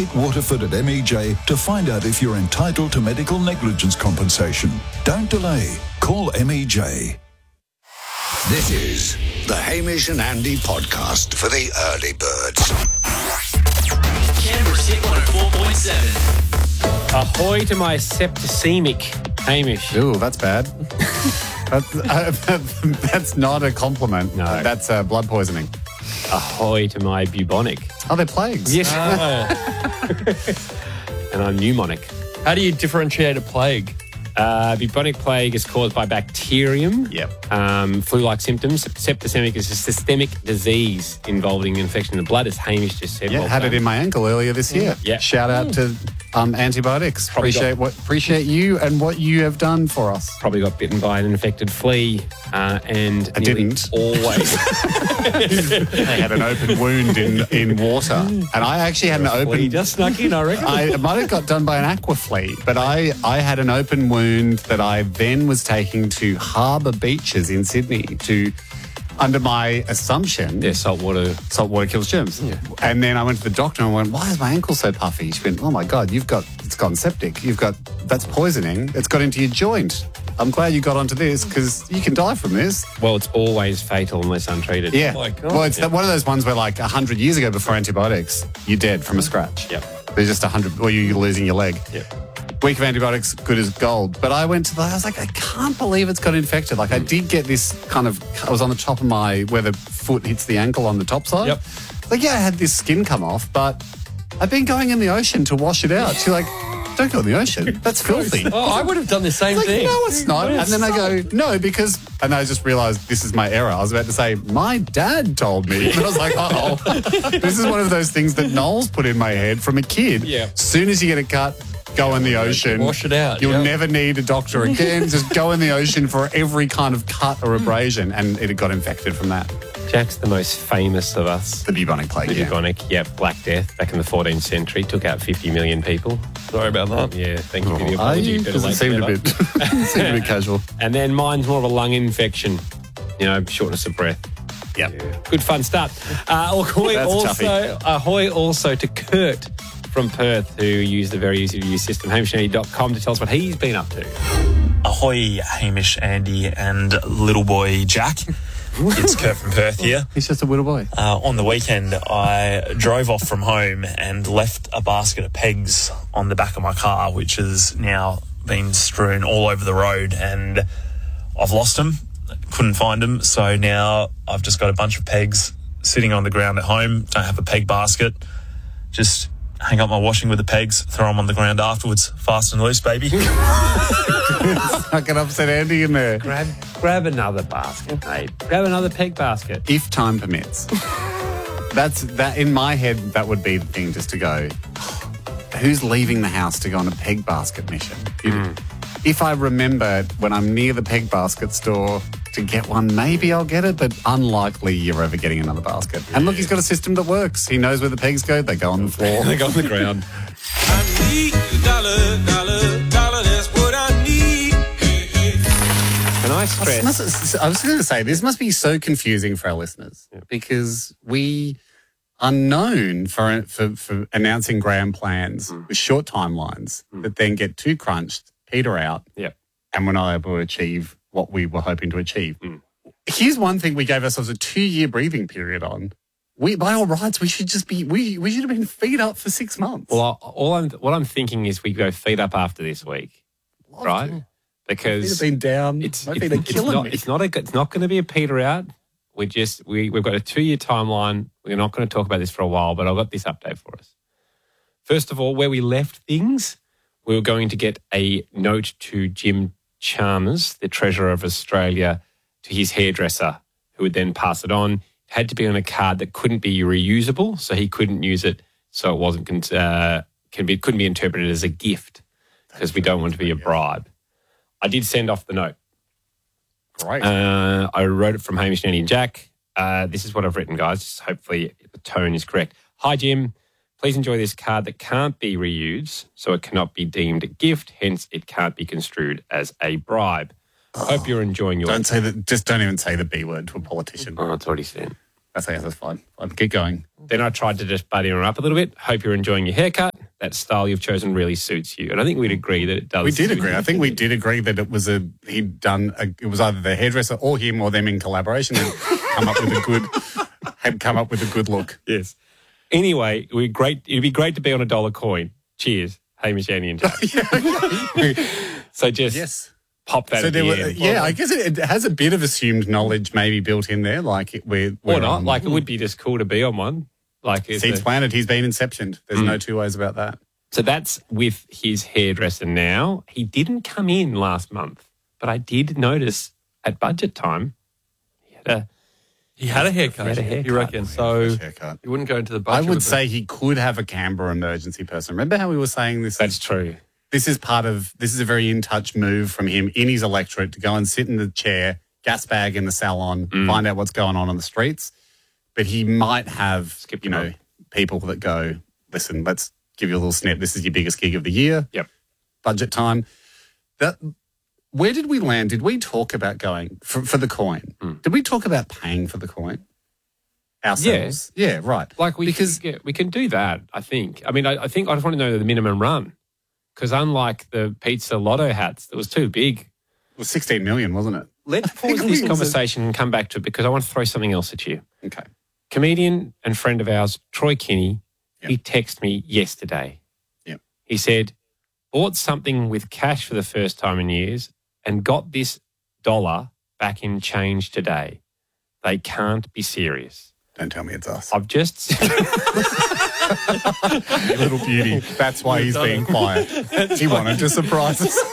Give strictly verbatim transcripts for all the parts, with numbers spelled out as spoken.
Kate Waterford at M E J to find out if you're entitled to medical negligence compensation. Don't delay. Call M E J. This is the Hamish and Andy podcast for the early birds. Canberra's Hit one oh four point seven. Ahoy to my septicemic, Hamish. Ooh, that's bad. that's, uh, that's not a compliment. No. That's uh, blood poisoning. Ahoy to my bubonic. Oh, they're plagues. Yes. Oh. And I'm pneumonic. How do you differentiate a plague? Uh, bubonic plague is caused by bacterium. Yep. Um, flu-like symptoms. Septicemic is a systemic disease involving infection in the blood, as Hamish just said. Yeah, Well had done. it in my ankle earlier this year. Yeah. Shout out to um, antibiotics. Probably Appreciate got- what appreciate you and what you have done for us. Probably got bitten by an infected flea, uh, and I nearly didn't. always. I had an open wound in, in water, and I actually had an flea open. just snuck in, I reckon. I might have got done by an aqua flea, but I, I had an open wound that I then was taking to Harbour Beaches in Sydney to, under my assumption, Yeah, saltwater. saltwater kills germs. Yeah. And then I went to the doctor and I went, why is my ankle so puffy? She went, oh my God, you've got, it's gone septic. You've got, that's poisoning. It's got into your joint. I'm glad you got onto this because you can die from this. Well, it's always fatal unless untreated. Yeah. Oh my God. Well, it's that one of those ones where like one hundred years ago before antibiotics, you're dead from a scratch. Yep. There's just one hundred, or you're losing your leg. Yep. Week of antibiotics, good as gold. But I went to the, I was like, I can't believe it's got infected. Like I did get this kind of, I was on the top of my, where the foot hits the ankle on the top side. Yep. Like, yeah, I had this skin come off, but I've been going in the ocean to wash it out. She's like, don't go in the ocean. That's filthy. Oh, I would have done the same Like, thing. no, it's not. And then I go, no, because, and I just realised this is my error. I was about to say, my dad told me. And I was like, uh-oh. This is one of those things that Noel's put in my head from a kid. Yeah. As soon as you get a cut, go in the ocean. Wash it out, You'll yeah. never need a doctor again. Just go in the ocean for every kind of cut or abrasion. And it got infected from that. Jack's the most famous of us. The bubonic plague, The yeah. bubonic, yeah, Black Death back in the fourteenth century, took out fifty million people. Sorry about that. Yeah, thank you for the Are apology. you? Better Because it late seemed than a never. bit, seemed a bit casual. And then mine's more of a lung infection, you know, shortness of breath. Yep. Good fun stuff. Uh, ahoy That's a also, ahoy also to Kurt from Perth, who used the very easy to use system, hamish andy dot com, to tell us what he's been up to. Ahoy, Hamish, Andy, and little boy Jack. It's Kurt from Perth here. He's just a little boy. Uh, on the weekend, I drove off from home and left a basket of pegs on the back of my car, which has now been strewn all over the road, and I've lost them. Couldn't find them, so now I've just got a bunch of pegs sitting on the ground at home. Don't have a peg basket. Just hang up my washing with the pegs, throw them on the ground afterwards. Fast and loose, baby. I can upset Andy in there. Grab, grab another basket, mate. Grab another peg basket. If time permits. That's that in my head. That would be the thing, just to go. Who's leaving the house to go on a peg basket mission? You- If I remember when I'm near the peg basket store to get one, maybe I'll get it, but unlikely you're ever getting another basket. And look, he's got a system that works. He knows where the pegs go. They go on the floor. They go on the ground. I need a dollar, dollar, dollar, that's what I need. Can I This stress? must- I was going to say, this must be so confusing for our listeners because we are known for, for, for announcing grand plans with short timelines that then get too crunched, peter out, Yep. and we're not able to achieve what we were hoping to achieve. Here's one thing we gave ourselves a two-year breathing period on. We, by all rights, we should just be, we, we should have been feet up for six months. Well, I- all I'm, what I'm thinking is we go feet up after this week, Love right? to. Because Feet have been down. it's, My it's, feet are it's killing not, me. it's not a, it's not going to be a peter out. We just we we've got a two year timeline. We're not going to talk about this for a while, but I've got this update for us. First of all, where we left things, we were going to get a note to Jim Chalmers, the Treasurer of Australia, to his hairdresser, who would then pass it on. It had to be on a card that couldn't be reusable, so he couldn't use it, so it wasn't con- uh, can be couldn't be interpreted as a gift because we don't want to be a bribe. I did send off the note. Great. Uh, I wrote it from Hamish, Andy and Jack. Uh, this is what I've written, guys. Hopefully the tone is correct. Hi, Jim. Please enjoy this card that can't be reused, so it cannot be deemed a gift, hence it can't be construed as a bribe. Hope you're enjoying your... Don't say that. Just don't even say the B word to a politician. Oh, it's already said. That's, that's fine. Fine. Keep going. Then I tried to just buddy her up a little bit. Hope you're enjoying your haircut. that style you've chosen really suits you. And I think we'd agree that it does. We did suit agree. you. I think we did agree that it was a he'd done. A, it was either the hairdresser or him or them in collaboration and come up with a good had come up with a good look. Yes. Anyway, we great. It'd be great to be on a dollar coin. Cheers, Hamish, Andy, and Jack. So just Yes. pop that. So at there the were, end. yeah, I guess it, it has a bit of assumed knowledge maybe built in there, like it, we're, we're or not. on Like it would be just cool to be on one. Like it's Seeds a- planted. He's been inceptioned. There's Mm. no two ways about that. So that's with his hairdresser now. He didn't come in last month, but I did notice at budget time he had a He had a haircut, He had a haircut. you reckon? So Fresh haircut. you wouldn't go into the I budget. would with say he could have a Canberra emergency person. Remember how we were saying this? that's is, true. this is part of. This is a very in touch move from him in his electorate to go and sit in the chair, gas bag in the salon, Mm. find out what's going on on the streets. But he might have, Skip you them know, up. people that go, listen, let's give you a little snip. This is your biggest gig of the year. Yep. Budget time. That. Where did we land? Did we talk about going for, for the coin? Mm. Did we talk about paying for the coin ourselves? Yeah, right. Like we because can, yeah, we can do that. I think. I mean, I, I think I just want to know the minimum run because unlike the pizza lotto hats, that was too big. it was sixteen million, wasn't it? Let's think pause we this was a- conversation and come back to it because I want to throw something else at you. Okay. Comedian and friend of ours, Troy Kinney, he texted me yesterday. Yep. He said, bought something with cash for the first time in years and got this dollar back in change today. They can't be serious. Don't tell me it's us. I've just... Little beauty. That's why he's being quiet. He wanted to surprise us.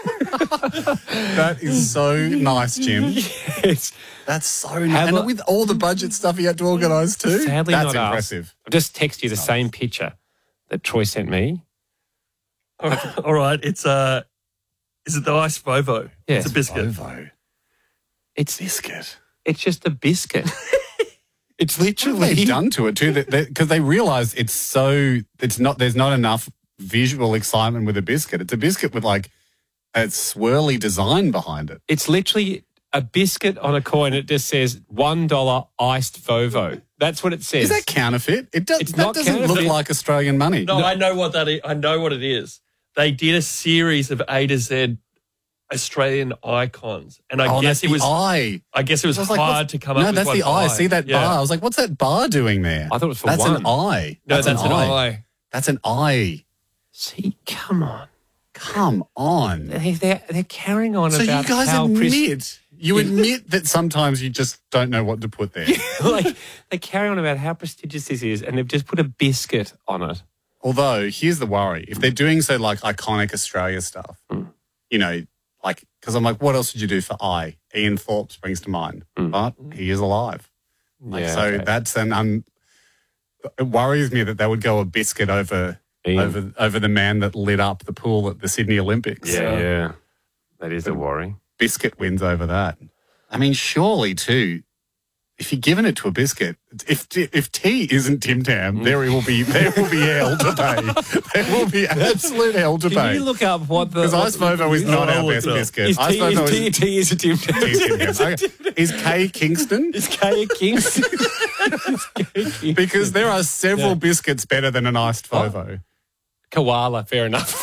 That is so nice, Jim. Yes. That's so nice. Have And a- with all the budget stuff he had to organise too. Sadly That's not us. impressive. I've just texted you the same picture that Troy sent me. All right, all right. It's uh, is it the ice Vovo? Yeah. It's a biscuit. Ovo. It's Biscuit. it's just a biscuit. It's What have they literally done to it too? Because they realise it's so, it's not, there's not enough visual excitement with a biscuit. It's a biscuit with like a swirly design behind it. It's literally a biscuit on a coin. It just says one dollar iced Vovo. That's what it says. Is that counterfeit? It does. It's That not doesn't look counterfeit. like Australian money. No, I know what that is. I know what it is. They did a series of A to Z Australian icons, and I oh, guess that's it was. the eye. I guess it was, I was like, hard what's- to come no, up with. that's one the eye. eye. See that Yeah. bar? I was like, what's that bar doing there? I thought it was for that's one. an eye. No, that's, an eye. eye. That's an eye. See, come on. Come on. They, they're, they're carrying on So you about guys how pres- admit, you admit that sometimes you just don't know what to put there. like they carry on about how prestigious this is, and they've just put a biscuit on it. Although, here's the worry. If they're doing so like iconic Australia stuff, you know, like, because I'm like, what else would you do for I? Ian Thorpe springs to mind. But he is alive. Like, Yeah, so okay. that's an, um, it worries me that they would go a biscuit over, Ian. over, over the man that lit up the pool at the Sydney Olympics. Yeah, yeah. That is a worry. Biscuit wins over that. I mean, surely too, if you're giving it to a biscuit, if if tea isn't Tim Tam, there will be there will be hell to pay. There will be absolute hell to Can pay. you look up what the... Because Ice Vovo is not our Oh, best it's- biscuit. Is Ice T, Vovo is T, is, T is a Tim Tam? is Tim Tam. Okay. Is K Kingston? Is K a Kingston? Is K a Kingston? Because there are several biscuits better than an iced Vovo. Koala, fair enough.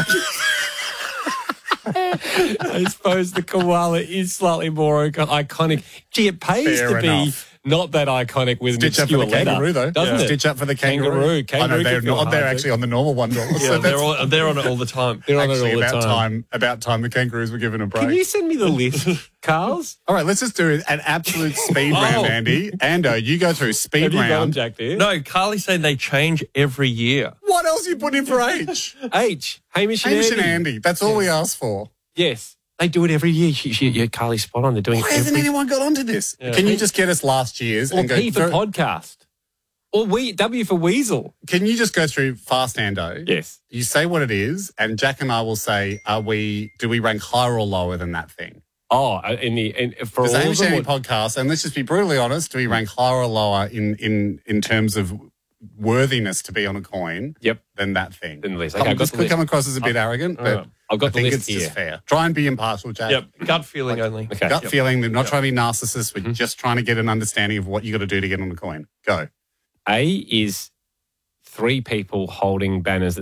I suppose the koala is slightly more icon- iconic. Gee, it pays Fair to be enough. not that iconic with Stitch an up for obscure the letter, kangaroo, though. doesn't it? Stitch up for the kangaroo. Kangaroo. I know Kangaroo they're can feel not. They're hard actually to- on the normal one dollar. Yeah, so they're, that's all, they're on it all the time. They're on it actually all the about time. time. About time the kangaroos were given a break. Can you send me the list, Carls? All right, let's just do an absolute speed round, Oh. Andy. Ando, you go through speed Have you got them, round. Jack, there? No, Carly's saying they change every year. What else you put in for H? H. Hamish and Hamish Andy. and Andy. That's all we asked for. Yes. They do it every year. She, she, yeah, Carly's spot on. They're doing Why it hasn't every anyone got onto this? Can you just get us last year's Or and go P for through, podcast. Or we, W for Weasel. Can you just go through fast, Ando? Yes. You say what it is, and Jack and I will say, are we? Do we rank higher or lower than that thing? Oh, uh, in the in, for Because all the of Hamish and them. Andy podcast, and let's just be brutally honest, do we rank higher or lower in in in terms of worthiness to be on a coin? Yep. Than that thing. Than the list. Come- Okay, I've got this the could list. come across as a bit arrogant, but right. I've got I the think list it's here. just fair. Try and be impartial, Jack. Yep, gut feeling only. Okay. Gut Yep. feeling. They're not trying to be narcissists. We're just trying to get an understanding of what you got to do to get on the coin. Go. A is three people holding banners